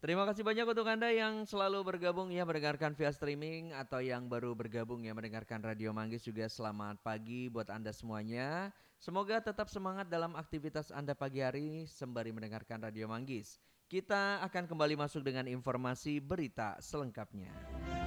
Terima kasih banyak untuk Anda yang selalu bergabung ya mendengarkan via streaming atau yang baru bergabung ya mendengarkan Radio Manggis juga selamat pagi buat Anda semuanya. Semoga tetap semangat dalam aktivitas Anda pagi hari sembari mendengarkan Radio Manggis. Kita akan kembali masuk dengan informasi berita selengkapnya.